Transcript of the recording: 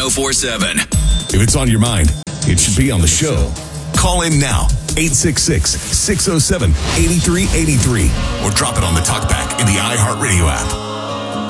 1047. If it's on your mind, it should be on the show. Call in now, 866-607-8383, or drop it on the talkback in the iHeartRadio app.